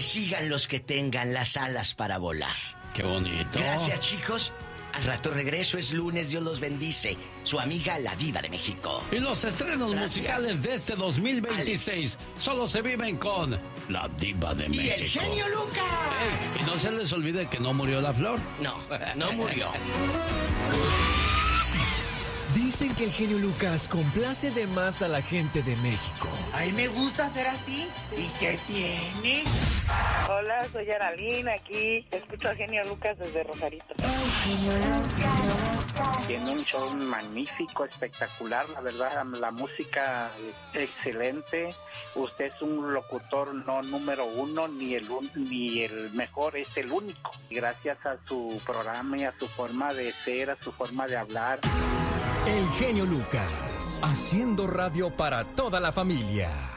sigan los que tengan las alas para volar. ¡Qué bonito! Gracias, chicos. Al rato regreso, es lunes, Dios los bendice. Su amiga, la Diva de México. Y los estrenos musicales de este 2026 solo se viven con la Diva de México. ¡Y el genio Lucas! Y no se les olvide que no murió la flor. No, no murió. Dicen que el genio Lucas complace de más a la gente de México. A mí me gusta ser así. ¿Y qué tiene? Hola, soy Aralina, aquí escucho a Genio Lucas desde Rosarito. Tiene un show magnífico, espectacular, la verdad, la música excelente. Usted es un locutor no número uno, ni el mejor, es el único. Gracias a su programa y a su forma de ser, a su forma de hablar. El genio Lucas, haciendo radio para toda la familia.